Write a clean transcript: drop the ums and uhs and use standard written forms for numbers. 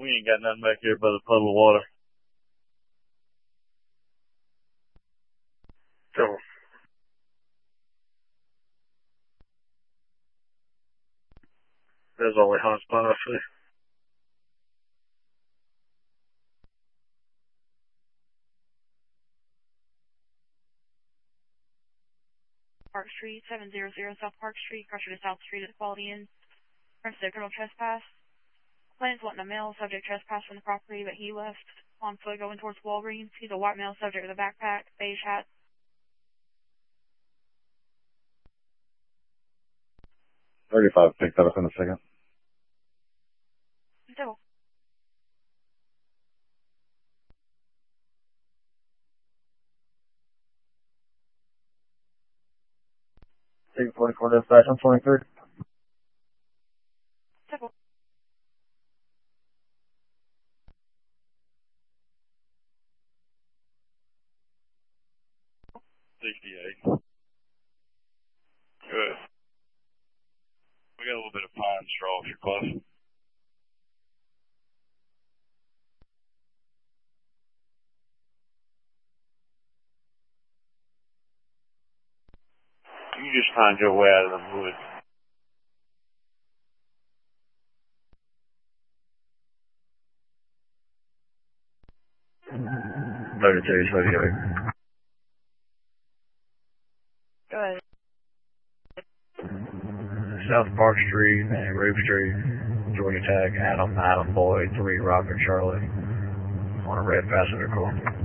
We ain't got nothing back here but a puddle of water. So, there's only hot spot I see. Park Street, 700 South Park Street, pressure to South Street at the Quality Inn. Reference to criminal trespass. Client's wanting a male subject trespass from the property, but he left on foot going towards Walgreens. He's a white male subject with a backpack, beige hat. 35 picked that up in a second. So, 44 dispatch on 23. so. 68. Good. We got a little bit of pine straw if you're close. You just find your way out of the woods. Loaded series, ready to go. Go ahead. South Park Street, Roof Street, Georgia Tech, Adam Boyd, 3 Roger Charlie, on a red passenger car.